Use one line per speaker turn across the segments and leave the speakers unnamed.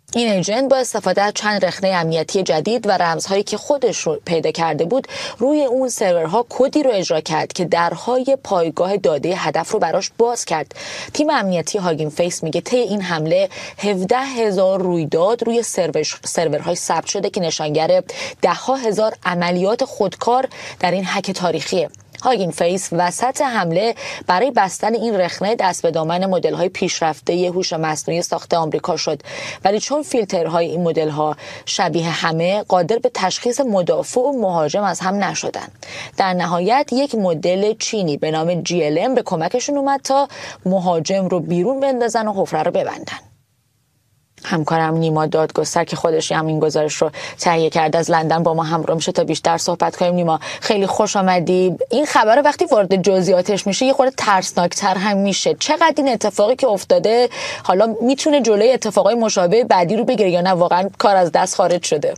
این ایجنت با استفاده از چند رخنه امنیتی جدید و رمزهایی که خودش رو پیدا کرده بود روی اون سرورها کدی رو اجرا کرد که درهای پایگاه داده هدف رو براش باز کرد. تیم امنیتی هاگین فیس میگه طی این حمله 17,000 رویداد روی سرورهای ثبت شده که نشانگر ده‌ها هزار عملیات خودکار در این هک تاریخیه. هاگین فیس وسط حمله برای بستن این رخنه دست به دامن مدل‌های پیشرفته هوش مصنوعی ساخت آمریکا شد، ولی چون فیلترهای این مدل‌ها شبیه همه قادر به تشخیص مدافع و مهاجم از هم نشدن. در نهایت یک مدل چینی به نام GLM به کمکشون اومد تا مهاجم رو بیرون بندازن و حفره رو ببندن. همکارم نیما دادگستر که خودش هم این گزارش رو تهیه کرده از لندن با ما همراه میشه تا بیشتر صحبت کنیم. نیما خیلی خوش آمدی. این خبر وقتی وارد جزئیاتش میشه یه خورده ترسناکتر هم میشه. چقدر این اتفاقی که افتاده حالا میتونه جلوی اتفاقای مشابه بعدی رو بگیره یا نه واقعا کار از دست خارج شده؟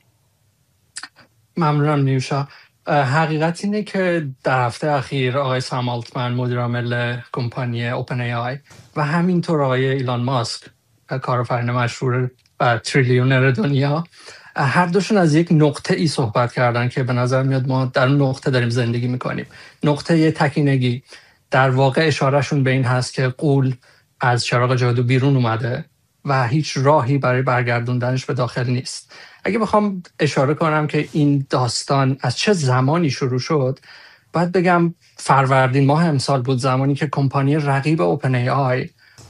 ممنونم نیوشا. حقیقت اینه که در هفته اخیر آقای سام آلتمن مدیر عامل کمپانی اوپن ای آی و همینطور آقای ایلان ماسک کارآفرین مشهور و تریلیونر دنیا هر دوشون از یک نقطه ای صحبت کردن که به نظر میاد ما در اون نقطه داریم زندگی میکنیم. نقطه تکینگی. در واقع اشارهشون به این هست که غول از چراغ جادو بیرون اومده و هیچ راهی برای برگردوندنش به داخل نیست. اگه بخوام اشاره کنم که این داستان از چه زمانی شروع شد، باید بگم فروردین ماه امسال بود، زمانی که کمپانی رقیب اوپن ای آی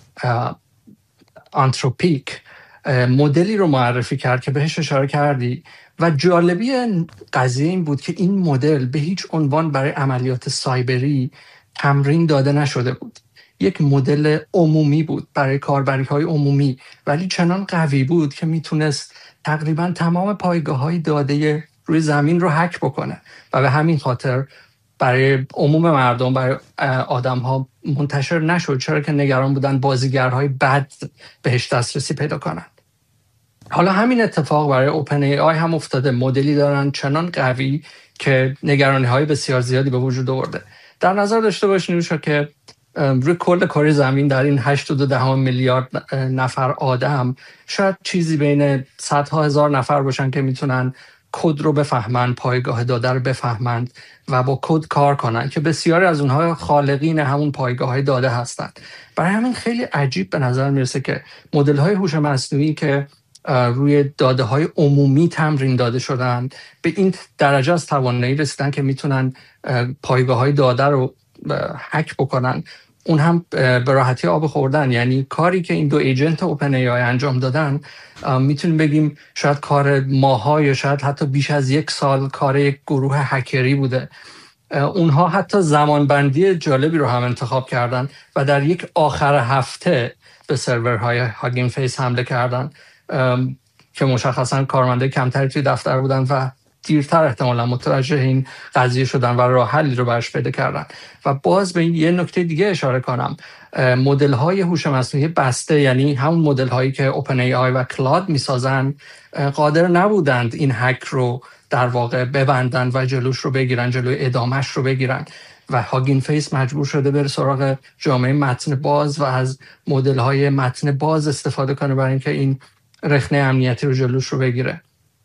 آنتروپیک مدلی رو معرفی کرد که بهش اشاره کردی و جالبی قضیه این بود که این مدل به هیچ عنوان برای عملیات سایبری تمرین داده نشده بود. یک مدل عمومی بود برای کاربری‌های عمومی، ولی چنان قوی بود که میتونست تقریبا تمام پایگاه‌های داده روی زمین رو هک بکنه و به همین خاطر برای عموم مردم، برای آدم‌ها منتشر نشد، چرا که نگران بودن بازیگرهای بد بهش دسترسی پیدا کنند. حالا همین اتفاق برای اوپن ای آی هم افتاده. مدلی دارن چنان قوی که نگرانی‌های بسیار زیادی به وجود آورده. در نظر داشته باشین که روی کل کره زمین در این 8.2 میلیارد نفر آدم شاید چیزی بین صدها هزار نفر باشن که میتونن کد رو بفهمن، پایگاه داده رو بفهمند و با کد کار کنن، که بسیاری از اونها خالقین همون پایگاه داده هستند. برای همین خیلی عجیب به نظر میرسه که مدل های هوش مصنوعی که روی داده های عمومی تمرین داده شدن به این درجه از توانایی رسیدن که میتونن پایگاه های داده رو هک بکنن، اون هم به راحتی آب خوردن. یعنی کاری که این دو ایجنت اوپن ای آی انجام دادن میتونیم بگیم شاید کار ماها یا شاید حتی بیش از 1 سال کار یک گروه هکری بوده. اونها حتی زمانبندی جالبی رو هم انتخاب کردن و در یک آخر هفته به سرورهای هاگین فیس حمله کردن که مشخصا کارمنده کمتری توی دفتر بودن و دیرتر احتمالا متوجه این قضیه شدن و راه حلی رو براش پیدا کردن. و باز به یه نکته دیگه اشاره کنم، مدل های هوش مصنوعی بسته، یعنی همون مدل هایی که اوپن ای آی و کلاد میسازن، قادر نبودند این هک رو در واقع ببندن و جلوش رو بگیرن، جلوی ادامش رو بگیرن و هاگین فیس مجبور شده بره سراغ جامعه متن باز و از مدل های متن باز استفاده کنه برای اینکه این رخنه امنیتی رو جلوش رو بگیره.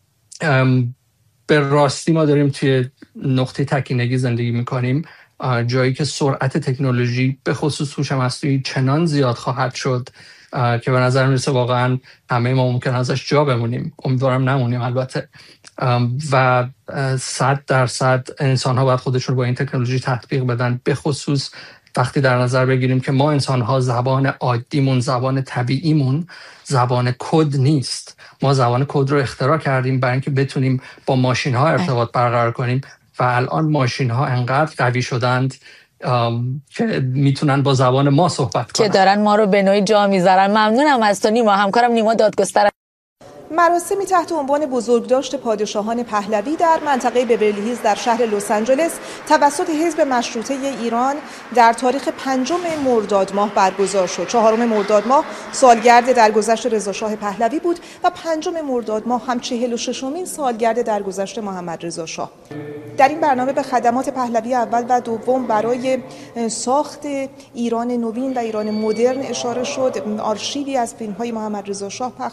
به راستی ما داریم توی نقطه تکینگی زندگی میکنیم، جایی که سرعت تکنولوژی به خصوص هوش مصنوعی چنان زیاد خواهد شد که به نظر میرسه واقعا همه ما ممکن ازش جا بمونیم، امیدوارم نمونیم البته، و 100% انسان ها باید خودشون رو با این تکنولوژی تطبیق بدن، به خصوص وقتی در نظر بگیریم که ما انسان ها زبان عادیمون، زبان طبیعیمون زبان کد نیست. ما زبان کد رو اختراع کردیم برای اینکه بتونیم با ماشین ها ارتباط برقرار کنیم و الان ماشین ها انقدر قوی شدند که میتونن با زبان ما صحبت کنن،
که دارن ما رو به نوعی جا میذارن. ممنونم از تو نیما. همکارم نیما دادگستر.
مراسمی تحت عنوان بزرگداشت پادشاهان پهلوی در منطقه بیورلی هیلز در شهر لس آنجلس توسط حزب مشروطه ایران در تاریخ 5 مرداد ماه برگزار شد. 4 مرداد ماه سالگرد درگذشت رضاشاه پهلوی بود و 5 مرداد ماه هم 46مین سالگرد درگذشت محمد رضا شاه. در این برنامه به خدمات پهلوی اول و دوم برای ساخت ایران نوین و ایران مدرن اشاره شد. آرشیوی از فیلم‌های محمد رضا شاه